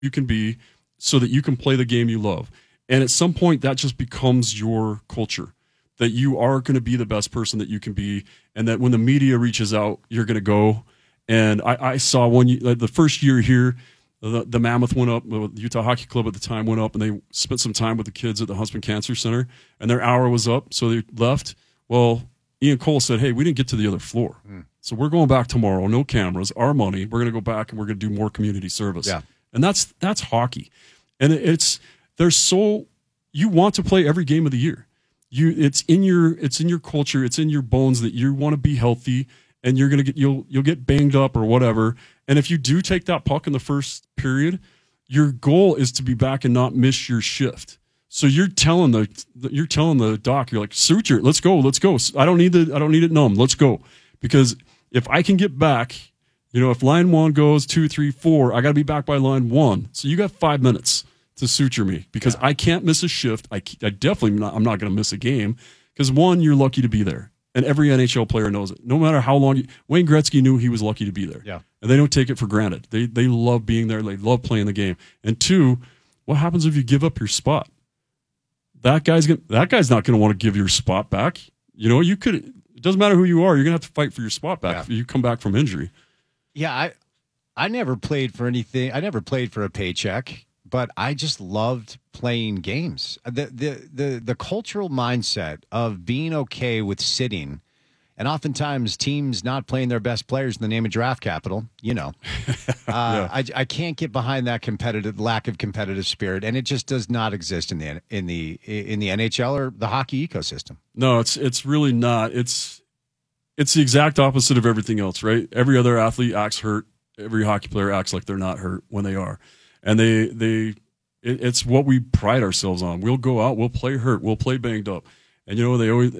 you can be so that you can play the game you love. And at some point, that just becomes your culture, that you are going to be the best person that you can be, and that when the media reaches out, you're going to go. And I saw the first year here, the Mammoth went up, the Utah Hockey Club at the time went up, and they spent some time with the kids at the Huntsman Cancer Center, and their hour was up, so they left. Well, Ian Cole said, hey, we didn't get to the other floor. So we're going back tomorrow, no cameras, our money. We're going to go back, and we're going to do more community service. Yeah. And that's hockey. And you want to play every game of the year. It's in your culture, it's in your bones that you want to be healthy, and you'll get banged up or whatever. And if you do take that puck in the first period, your goal is to be back and not miss your shift. So you're telling the doc, you're like, suture, let's go. I don't need it numb. Let's go. Because if I can get back, if line 1 goes 2, 3, 4, I got to be back by line 1. So you got 5 minutes to suture me, because I can't miss a shift. I'm not going to miss a game, because one, you're lucky to be there. And every NHL player knows it. No matter how long, Wayne Gretzky knew he was lucky to be there. Yeah. And they don't take it for granted. They love being there. They love playing the game. And two, what happens if you give up your spot? That guy's not going to want to give your spot back. It doesn't matter who you are. You're going to have to fight for your spot back if you come back from injury. Yeah, I never played for anything. I never played for a paycheck, but I just loved playing games. The cultural mindset of being okay with sitting, and oftentimes teams not playing their best players in the name of draft capital. I can't get behind that lack of competitive spirit, and it just does not exist in the NHL or the hockey ecosystem. No, it's really not. It's the exact opposite of everything else, right? Every other athlete acts hurt. Every hockey player acts like they're not hurt when they are. And it's what we pride ourselves on. We'll go out, we'll play hurt, we'll play banged up. And they always,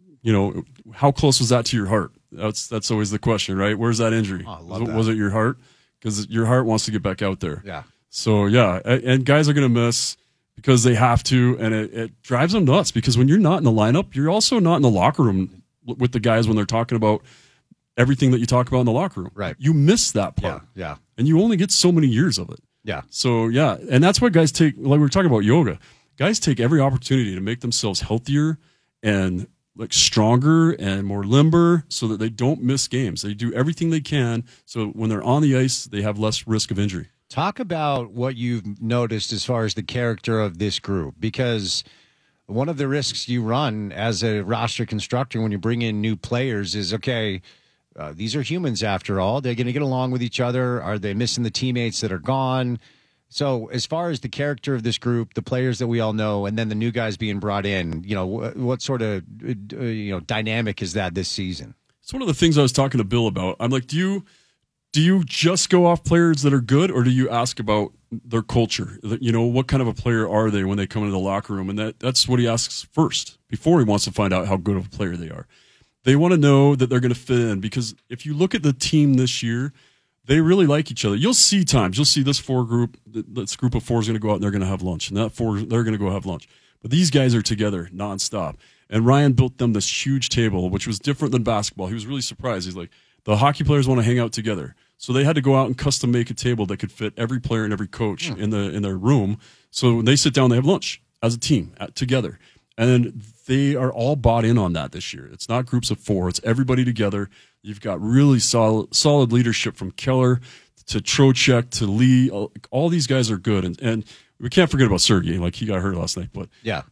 how close was that to your heart? That's always the question, right? Where's that injury? Oh, I love that. Was it your heart? Because your heart wants to get back out there. Yeah. So and guys are going to miss because they have to, and it drives them nuts, because when you're not in the lineup, you're also not in the locker room with the guys when they're talking about everything that you talk about in the locker room. Right. You miss that part. Yeah. And you only get so many years of it. Yeah. So, and that's what guys take, like we were talking about yoga. Guys take every opportunity to make themselves healthier and stronger and more limber so that they don't miss games. They do everything they can so when they're on the ice, they have less risk of injury. Talk about what you've noticed as far as the character of this group, because one of the risks you run as a roster constructor when you bring in new players is, these are humans after all. They're going to get along with each other. Are they missing the teammates that are gone? So as far as the character of this group, the players that we all know, and then the new guys being brought in, what sort of dynamic is that this season? It's one of the things I was talking to Bill about. I'm like, do you just go off players that are good, or do you ask about their culture? What kind of a player are they when they come into the locker room? And that's what he asks first before he wants to find out how good of a player they are. They want to know that they're going to fit in, because if you look at the team this year, they really like each other. You'll see times. You'll see this this group of four is going to go out and they're going to have lunch, and that four, they're going to go have lunch. But these guys are together nonstop. And Ryan built them this huge table, which was different than basketball. He was really surprised. He's like, the hockey players want to hang out together. So they had to go out and custom make a table that could fit every player and every coach in their room. So when they sit down, they have lunch as a team together. And they are all bought in on that this year. It's not groups of four. It's everybody together. You've got really solid leadership from Keller to Trocheck to Lee. All these guys are good. And we can't forget about Sergei. He got hurt last night. But,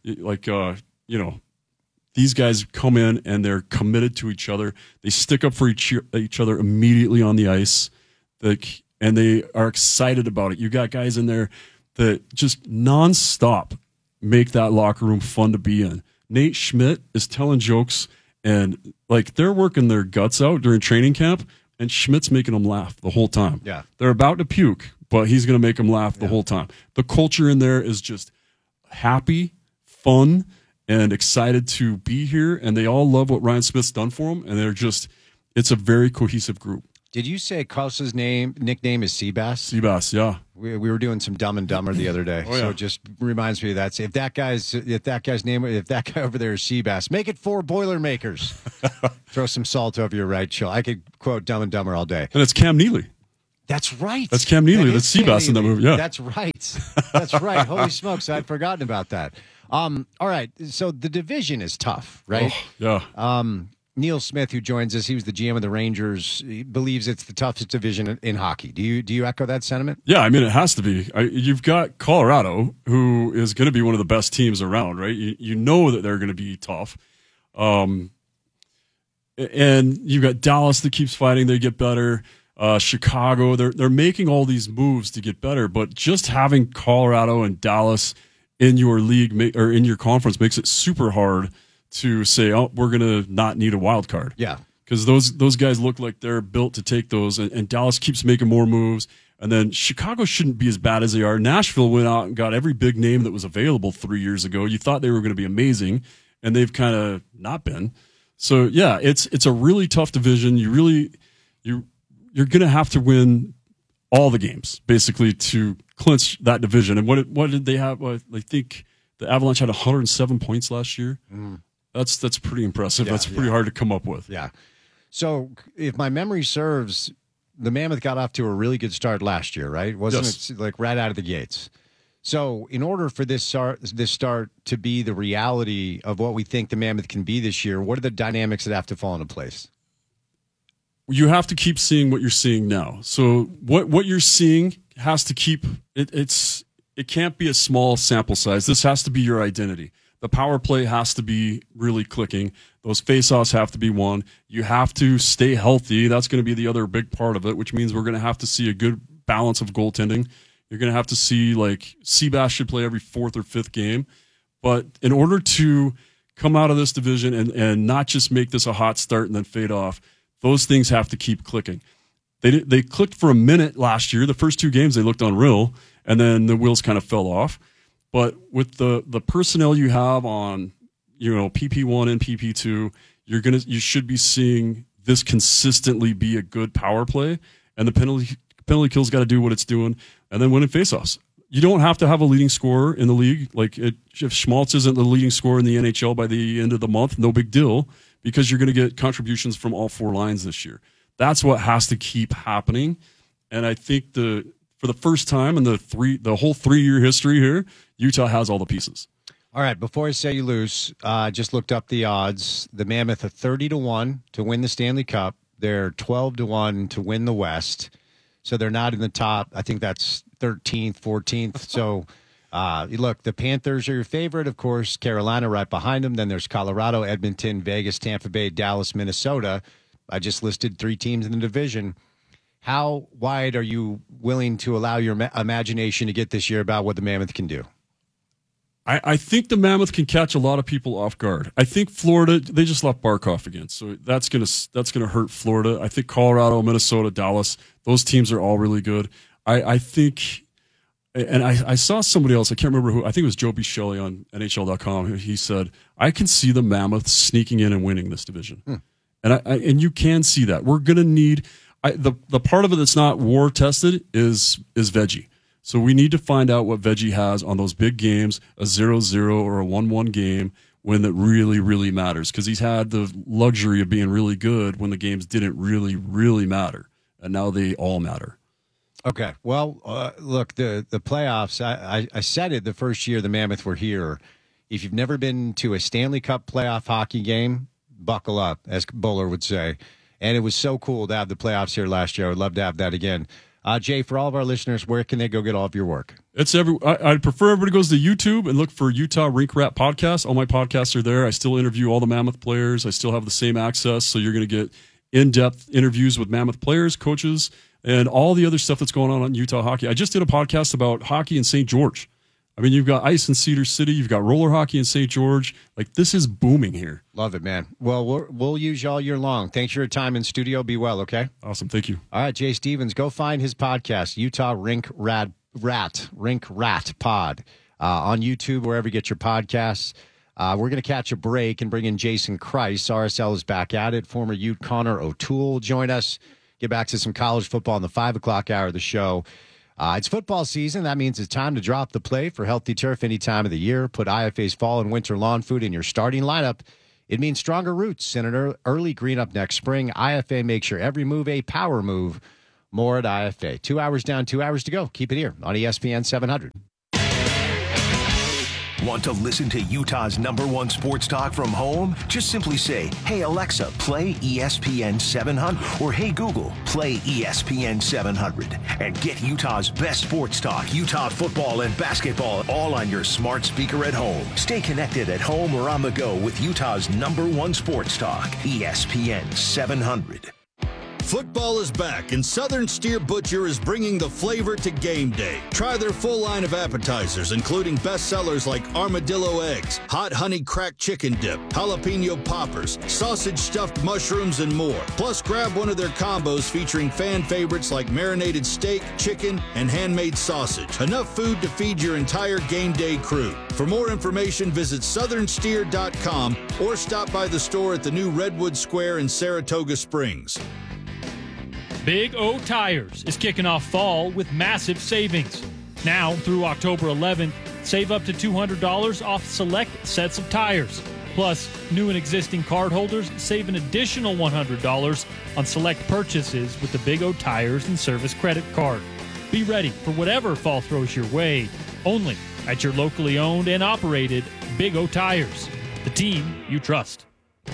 these guys come in and they're committed to each other. They stick up for each other immediately on the ice. And they are excited about it. You got guys in there that just nonstop make that locker room fun to be in. Nate Schmidt is telling jokes, and they're working their guts out during training camp, and Schmidt's making them laugh the whole time. Yeah. They're about to puke, but he's going to make them laugh the whole time. The culture in there is just happy, fun, and excited to be here, and they all love what Ryan Smith's done for them, and it's a very cohesive group. Did you say Kausa's nickname is Seabass? Seabass, yeah. We were doing some Dumb and Dumber the other day, so it just reminds me of that. If that guy over there is Seabass, make it 4 Boilermakers. Throw some salt over your right shoulder. I could quote Dumb and Dumber all day. And it's Cam Neely. That's right. That's Cam Neely. That That's is Cam Seabass in that Neely. movie. Yeah. That's right. That's right. Holy smokes, I'd forgotten about that. All right. So the division is tough, right? Oh, yeah. Neil Smith, who joins us, he was the GM of the Rangers. He believes it's the toughest division in hockey. Do you echo that sentiment? Yeah, I mean, it has to be. You've got Colorado, who is going to be one of the best teams around, right? You know that they're going to be tough. And you've got Dallas that keeps fighting. They get better. Chicago, they're making all these moves to get better. But just having Colorado and Dallas in your league or in your conference makes it super hard to say, oh, we're going to not need a wild card. Yeah. Because those guys look like they're built to take those, and Dallas keeps making more moves. And then Chicago shouldn't be as bad as they are. Nashville went out and got every big name that was available 3 years ago. You thought they were going to be amazing, and they've kind of not been. So yeah, it's a really tough division. You're going to have to win all the games basically to clinch that division. And what did they have? I think the Avalanche had 107 points last year. That's pretty impressive. Yeah, that's pretty hard to come up with. Yeah. So if my memory serves, the Mammoth got off to a really good start last year, right? Wasn't it like right out of the gates? So in order for this start to be the reality of what we think the Mammoth can be this year, what are the dynamics that have to fall into place? You have to keep seeing what you're seeing now. So what you're seeing has to keep it can't be a small sample size. This has to be your identity. The power play has to be really clicking. Those face-offs have to be won. You have to stay healthy. That's going to be the other big part of it, which means we're going to have to see a good balance of goaltending. You're going to have to see, like, Seabass should play every fourth or fifth game. But in order to come out of this division and not just make this a hot start and then fade off, those things have to keep clicking. They clicked for a minute last year. The first two games, they looked unreal, and then the wheels kind of fell off. But with the personnel you have on, PP1 and PP2, you should be seeing this consistently be a good power play, and the penalty kill's got to do what it's doing, and then winning faceoffs. You don't have to have a leading scorer in the league. Like if Schmaltz isn't the leading scorer in the NHL by the end of the month, no big deal, because you're going to get contributions from all four lines this year. That's what has to keep happening, and I think for the first time in the whole 3-year history here, Utah has all the pieces. All right, before I say you lose, just looked up the odds. The Mammoth are 30-1 to win the Stanley Cup. They're 12-1 to win the West. So they're not in the top. I think that's 13th, 14th. So, look, the Panthers are your favorite, of course. Carolina right behind them. Then there's Colorado, Edmonton, Vegas, Tampa Bay, Dallas, Minnesota. I just listed 3 teams in the division. How wide are you willing to allow your imagination to get this year about what the Mammoth can do? I think the Mammoth can catch a lot of people off guard. I think Florida, they just left Barkov again, so that's gonna hurt Florida. I think Colorado, Minnesota, Dallas, those teams are all really good. I think, and I saw somebody else, I can't remember who, I think it was Joe B. Shelley on NHL.com. He said, I can see the Mammoth sneaking in and winning this division. And you can see that. We're gonna need the part of it that's not war tested is Veggie. So we need to find out what Veggie has on those big games, a 0-0 or a 1-1 game, when it really, really matters. Because he's had the luxury of being really good when the games didn't really, really matter. And now they all matter. Okay. Well, look, the playoffs, I said it the first year the Mammoth were here. If you've never been to a Stanley Cup playoff hockey game, buckle up, as Bowler would say. And it was so cool to have the playoffs here last year. I would love to have that again. Jay, for all of our listeners, where can they go get all of your work? I'd prefer everybody goes to YouTube and look for Utah Rink Rat Podcast. All my podcasts are there. I still interview all the Mammoth players. I still have the same access, so you're going to get in-depth interviews with Mammoth players, coaches, and all the other stuff that's going on Utah hockey. I just did a podcast about hockey in St. George. I mean, you've got ice in Cedar City. You've got roller hockey in St. George. Like, this is booming here. Love it, man. Well, we'll use you all year long. Thanks for your time in studio. Be well, okay? Awesome. Thank you. All right, Jay Stevens, go find his podcast, Utah Rink Rat Pod, on YouTube, wherever you get your podcasts. We're going to catch a break and bring in Jason Kreis. RSL is back at it. Former Ute Connor O'Toole will join us. Get back to some college football in the 5 o'clock hour of the show. It's football season. That means it's time to drop the play for Healthy Turf any time of the year. Put IFA's fall and winter lawn food in your starting lineup. It means stronger roots and an early green up next spring. IFA makes your every move a power move. More at IFA. 2 hours down, 2 hours to go. Keep it here on ESPN 700. Want to listen to Utah's #1 sports talk from home? Just simply say, "Hey Alexa, play ESPN 700," or "Hey Google, play ESPN 700," and get Utah's best sports talk, Utah football and basketball, all on your smart speaker at home. Stay connected at home or on the go with Utah's #1 sports talk, ESPN 700. Football is back, and Southern Steer Butcher is bringing the flavor to game day. Try their full line of appetizers, including bestsellers like armadillo eggs, hot honey cracked chicken dip, jalapeno poppers, sausage stuffed mushrooms, and more. Plus, grab one of their combos featuring fan favorites like marinated steak, chicken, and handmade sausage. Enough food to feed your entire game day crew. For more information, visit southernsteer.com or stop by the store at the new Redwood Square in Saratoga Springs. Big O Tires is kicking off fall with massive savings. Now through October 11th, save up to $200 off select sets of tires. Plus, new and existing cardholders save an additional $100 on select purchases with the Big O Tires and Service Credit Card. Be ready for whatever fall throws your way, only at your locally owned and operated Big O Tires, the team you trust.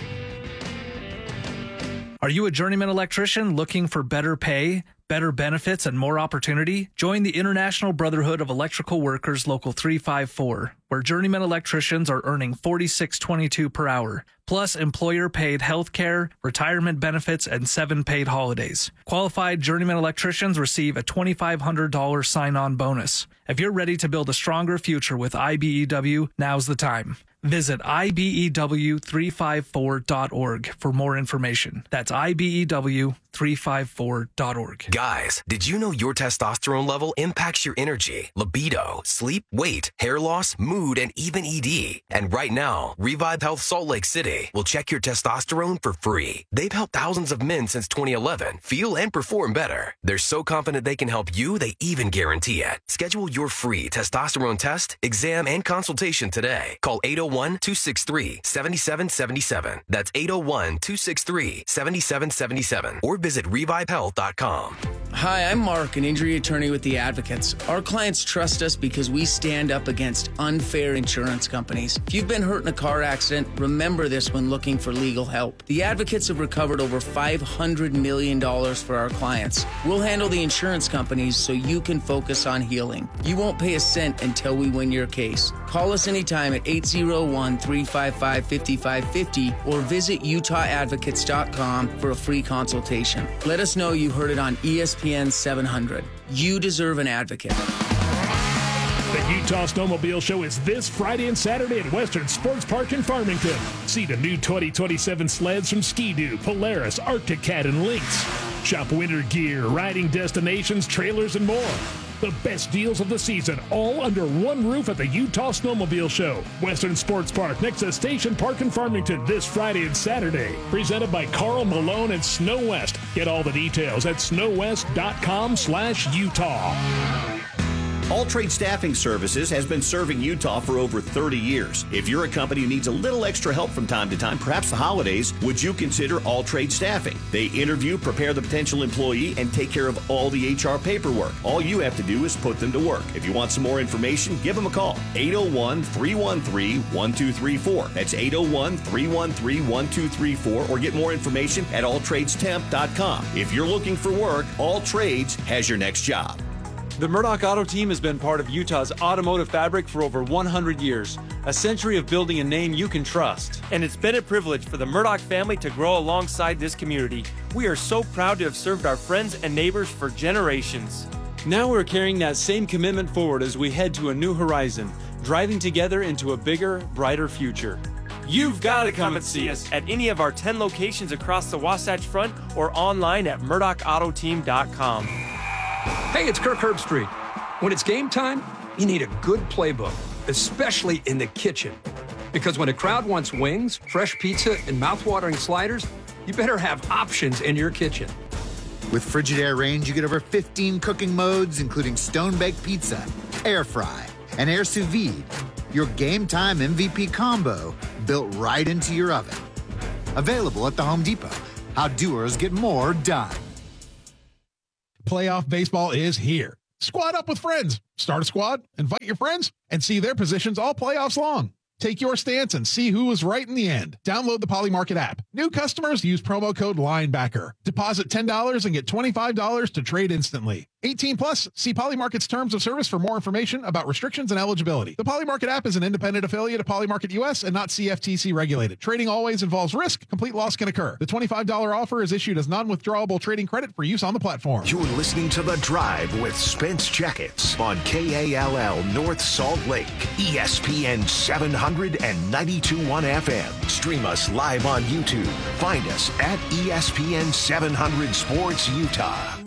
Are you a journeyman electrician looking for better pay, better benefits, and more opportunity? Join the International Brotherhood of Electrical Workers Local 354, where journeyman electricians are earning $46.22 per hour, plus employer-paid health care, retirement benefits, and 7 paid holidays. Qualified journeyman electricians receive a $2,500 sign-on bonus. If you're ready to build a stronger future with IBEW, now's the time. Visit IBEW354.org for more information. That's IBEW354.org. Guys, did you know your testosterone level impacts your energy, libido, sleep, weight, hair loss, mood, and even ED? And right now, Revive Health Salt Lake City will check your testosterone for free. They've helped thousands of men since 2011 feel and perform better. They're so confident they can help you, they even guarantee it. Schedule your free testosterone test, exam, and consultation today. Call 801-263-7777. That's 801-263-7777. Or visit revivehealth.com. Hi, I'm Mark, an injury attorney with The Advocates. Our clients trust us because we stand up against unfair insurance companies. If you've been hurt in a car accident, remember this when looking for legal help. The Advocates have recovered over $500 million for our clients. We'll handle the insurance companies so you can focus on healing. You won't pay a cent until we win your case. Call us anytime at 801-355-5550 or visit UtahAdvocates.com for a free consultation. Let us know you heard it on ESPN 700. You deserve an advocate. The Utah Snowmobile Show is this Friday and Saturday at Western Sports Park in Farmington. See the new 2027 sleds from Ski-Doo, Polaris, Arctic Cat, and Lynx. Shop winter gear, riding destinations, trailers, and more. The best deals of the season, all under one roof at the Utah Snowmobile Show. Western Sports Park next to Station Park in Farmington this Friday and Saturday. Presented by Carl Malone and Snow West. Get all the details at snowwest.com/Utah. All Trade Staffing Services has been serving Utah for over 30 years. If you're a company who needs a little extra help from time to time, perhaps the holidays, would you consider All Trade Staffing? They interview, prepare the potential employee, and take care of all the HR paperwork. All you have to do is put them to work. If you want some more information, give them a call. 801-313-1234. That's 801-313-1234, or get more information at alltradestemp.com. If you're looking for work, All Trades has your next job. The Murdoch Auto Team has been part of Utah's automotive fabric for over 100 years, a century of building a name you can trust. And it's been a privilege for the Murdoch family to grow alongside this community. We are so proud to have served our friends and neighbors for generations. Now we're carrying that same commitment forward as we head to a new horizon, driving together into a bigger, brighter future. You've got to come and see us at any of our 10 locations across the Wasatch Front or online at murdochautoteam.com. Hey, it's Kirk Herbstreit. When it's game time, you need a good playbook, especially in the kitchen. Because when a crowd wants wings, fresh pizza, and mouthwatering sliders, you better have options in your kitchen. With Frigidaire Range, you get over 15 cooking modes, including stone-baked pizza, air fry, and air sous vide. Your game time MVP combo built right into your oven. Available at the Home Depot. How doers get more done. Playoff baseball is here. Squad up with friends. Start a squad, invite your friends, and see their positions all playoffs long. Take your stance and see who was right in the end. Download the Polymarket app. New customers use promo code LINEBACKER. Deposit $10 and get $25 to trade instantly. 18 plus, see Polymarket's terms of service for more information about restrictions and eligibility. The Polymarket app is an independent affiliate of Polymarket US and not CFTC regulated. Trading always involves risk. Complete loss can occur. The $25 offer is issued as non-withdrawable trading credit for use on the platform. You're listening to The Drive with Spence Jackets on KALL North Salt Lake, ESPN 700 and 92.1 FM. Stream us live on YouTube. Find us at ESPN 700 Sports Utah.